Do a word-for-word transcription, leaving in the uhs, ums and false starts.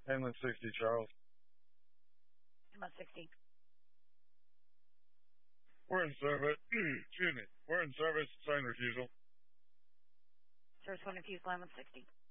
Inland sixty, Charles. About sixty. We're in service. Excuse me. We're in service. Sign refusal. Service one refused line one sixty.